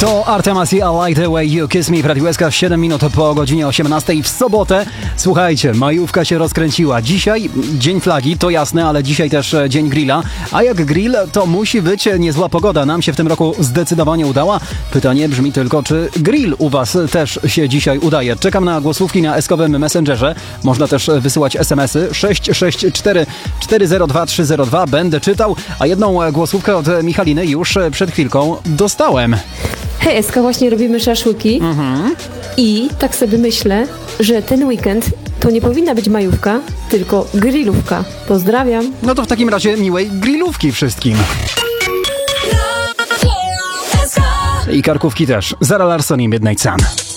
To Artemas i I Like The Way You Kiss Me w Radiu SK 7 minut po godzinie 18 w sobotę. Słuchajcie, majówka się rozkręciła. Dzisiaj dzień flagi, to jasne, ale dzisiaj też dzień grilla. A jak grill, to musi być niezła pogoda. Nam się w tym roku zdecydowanie udała. Pytanie brzmi tylko, czy grill u was też się dzisiaj udaje? Czekam na głosówki na eskowym Messengerze. Można też wysyłać SMS-y 664 402 302. Będę czytał, a jedną głosówkę od Michaliny już przed chwilką dostałem. Hej, Eska, właśnie robimy szaszłyki i tak sobie myślę, że ten weekend to nie powinna być majówka, tylko grillówka. Pozdrawiam. No to w takim razie miłej grillówki wszystkim. I karkówki też. Zara Larsson i Midnight Sun.